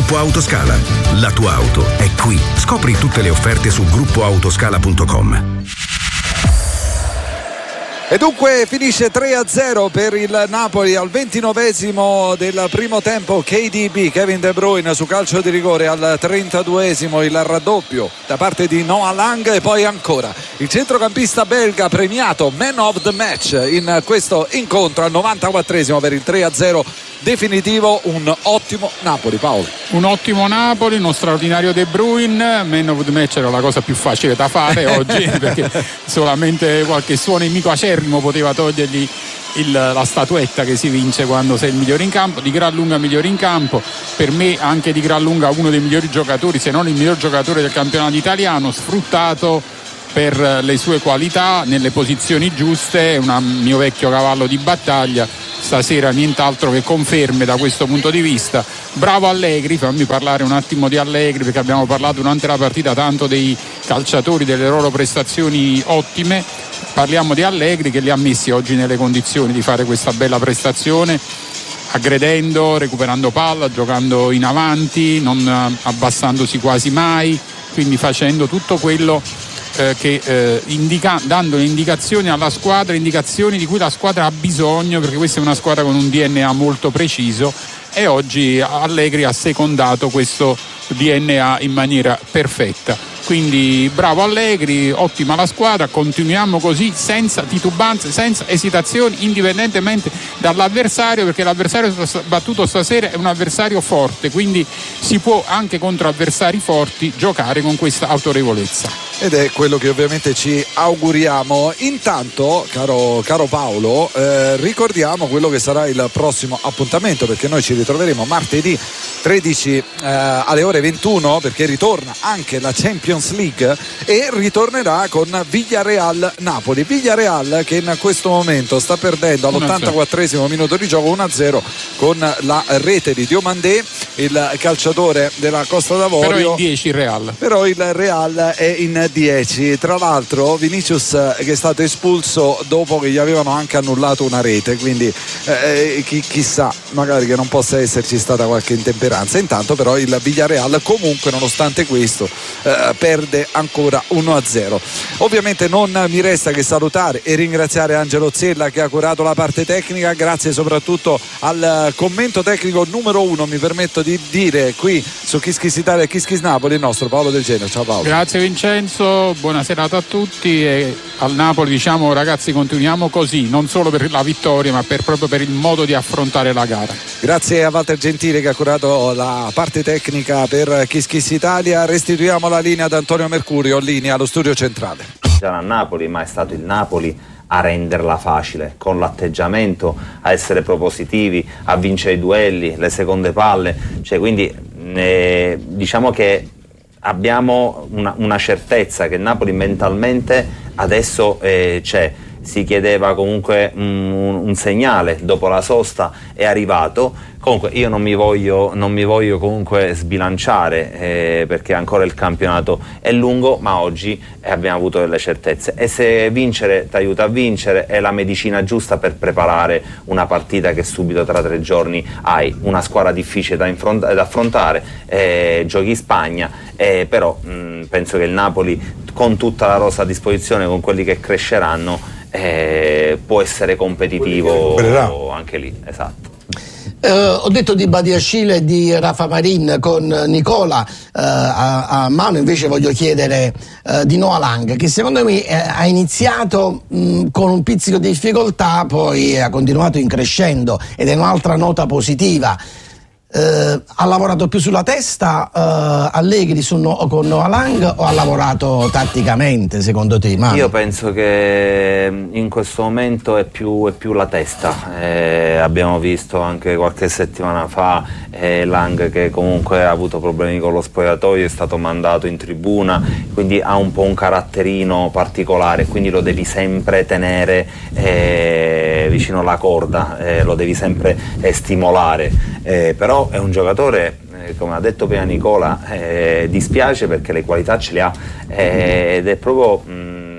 Gruppo Autoscala. La tua auto è qui. Scopri tutte le offerte su gruppoautoscala.com. E dunque finisce 3-0 per il Napoli al 29esimo del primo tempo. KDB, Kevin De Bruyne su calcio di rigore al 32esimo, il raddoppio da parte di Noah Lang. E poi ancora il centrocampista belga premiato man of the match in questo incontro al 94esimo per il 3-0 definitivo. Un ottimo Napoli, Paolo. Un ottimo Napoli, uno straordinario De Bruyne. Man of the match era la cosa più facile da fare oggi perché solamente qualche suo nemico acerrimo poteva togliergli la statuetta che si vince quando sei il migliore in campo, di gran lunga migliore in campo, per me anche di gran lunga uno dei migliori giocatori, se non il miglior giocatore del campionato italiano, sfruttato per le sue qualità nelle posizioni giuste. È un mio vecchio cavallo di battaglia, stasera nient'altro che conferme da questo punto di vista. Bravo Allegri, fammi parlare un attimo di Allegri perché abbiamo parlato durante la partita tanto dei calciatori, delle loro prestazioni ottime. Parliamo di Allegri che li ha messi oggi nelle condizioni di fare questa bella prestazione, aggredendo, recuperando palla, giocando in avanti, non abbassandosi quasi mai, quindi facendo tutto quello dando indicazioni alla squadra, indicazioni di cui la squadra ha bisogno, perché questa è una squadra con un DNA molto preciso e oggi Allegri ha secondato questo DNA in maniera perfetta. Quindi bravo Allegri, ottima la squadra, continuiamo così senza titubanze, senza esitazioni, indipendentemente dall'avversario, perché l'avversario battuto stasera è un avversario forte, quindi si può anche contro avversari forti giocare con questa autorevolezza. Ed è quello che ovviamente ci auguriamo. Intanto, caro Paolo, ricordiamo quello che sarà il prossimo appuntamento, perché noi ci ritroveremo martedì 13 alle ore 21, perché ritorna anche la Champions League e ritornerà con Villarreal Napoli. Villarreal che in questo momento sta perdendo all'84esimo minuto di gioco 1-0 con la rete di Diomandé, il calciatore della Costa d'Avorio. Però è in 10 il Real. Però il Real è in 10. Tra l'altro Vinicius che è stato espulso dopo che gli avevano anche annullato una rete, quindi chissà, magari che non possa esserci stata qualche intemperanza. Intanto però il Villarreal comunque nonostante questo perde ancora 1-0. Ovviamente non mi resta che salutare e ringraziare Angelo Zella che ha curato la parte tecnica, grazie soprattutto al commento tecnico numero 1, mi permetto di dire, qui su Kiss Kiss Italia e Kiss Kiss Napoli, il nostro Paolo Del Genio. Ciao Paolo. Grazie Vincenzo, buona serata a tutti e al Napoli diciamo ragazzi continuiamo così, non solo per la vittoria ma proprio per il modo di affrontare la gara. Grazie a Walter Gentile che ha curato la parte tecnica per Kiss Kiss Italia. Restituiamo la linea ad Antonio Mercurio, linea allo studio centrale. A Napoli, ma è stato il Napoli a renderla facile, con l'atteggiamento, a essere propositivi, a vincere i duelli, le seconde palle, cioè quindi diciamo che abbiamo una certezza che il Napoli mentalmente adesso c'è. Si chiedeva comunque un segnale dopo la sosta, è arrivato. Comunque io non mi voglio comunque sbilanciare perché ancora il campionato è lungo, ma oggi abbiamo avuto delle certezze e se vincere ti aiuta a vincere è la medicina giusta per preparare una partita che subito tra 3 giorni hai una squadra difficile da affrontare, giochi in Spagna, però penso che il Napoli con tutta la rosa a disposizione, con quelli che cresceranno, può essere competitivo anche lì, esatto. Ho detto di Badiashile e di Rafa Marin con Nicola a mano, invece voglio chiedere di Noah Lang, che secondo me ha iniziato con un pizzico di difficoltà, poi ha continuato in crescendo ed è un'altra nota positiva. Ha lavorato più sulla testa Allegri con Noah Lang o ha lavorato tatticamente secondo te? Io penso che in questo momento è più la testa, abbiamo visto anche qualche settimana fa Lang che comunque ha avuto problemi con lo spogliatoio, è stato mandato in tribuna, quindi ha un po' un caratterino particolare, quindi lo devi sempre tenere vicino alla corda, lo devi sempre stimolare, però è un giocatore, come ha detto prima Nicola, dispiace perché le qualità ce le ha ed è proprio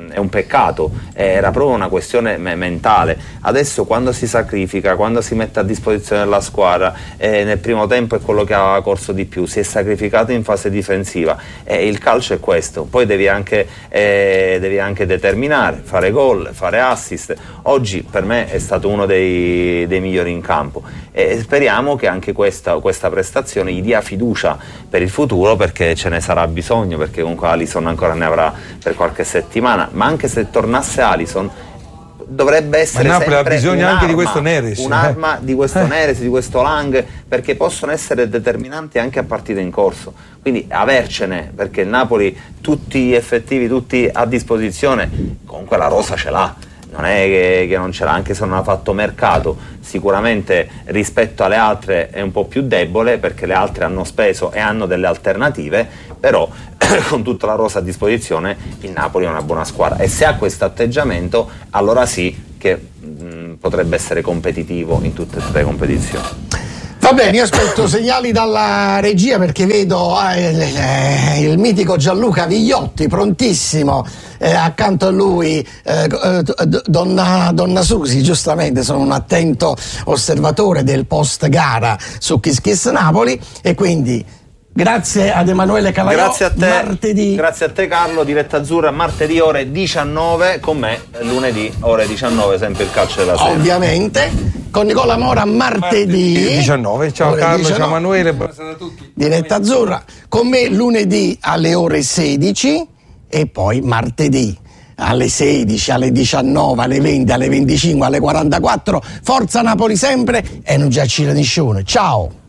un peccato, era proprio una questione mentale. Adesso quando si sacrifica, quando si mette a disposizione della squadra, nel primo tempo è quello che ha corso di più, si è sacrificato in fase difensiva, il calcio è questo, poi devi anche determinare, fare gol, fare assist. Oggi per me è stato uno dei migliori in campo e speriamo che anche questa prestazione gli dia fiducia per il futuro, perché ce ne sarà bisogno, perché comunque Alisson ancora ne avrà per qualche settimana, ma anche se tornasse Alisson dovrebbe essere Napoli sempre ha bisogno un'arma, anche di questo Neres, un'arma di questo Neres, di questo Lang, perché possono essere determinanti anche a partite in corso, quindi avercene, perché il Napoli tutti effettivi, tutti a disposizione, comunque la rosa ce l'ha, non è che non ce l'ha, anche se non ha fatto mercato, sicuramente rispetto alle altre è un po' più debole, perché le altre hanno speso e hanno delle alternative, però con tutta la rosa a disposizione il Napoli è una buona squadra, e se ha questo atteggiamento allora sì che potrebbe essere competitivo in tutte e tre le competizioni. Va bene, io aspetto segnali dalla regia, perché vedo il mitico Gianluca Vigliotti prontissimo, accanto a lui Donna Susi, giustamente sono un attento osservatore del post gara su Kiss Kiss Napoli, e quindi grazie ad Emanuele Calaiò. Grazie a te, martedì. Grazie a te Carlo, diretta azzurra martedì ore 19, con me lunedì ore 19, sempre il calcio della sera. Ovviamente, con Nicola Mora martedì 19. Ciao ore Carlo, 19. ciao Emanuele, buonasera a tutti. Diretta azzurra, con me lunedì alle ore 16 e poi martedì alle 16, alle 19, alle 20, alle 25, alle 44. Forza Napoli sempre, e non già ci nessuno. Ciao.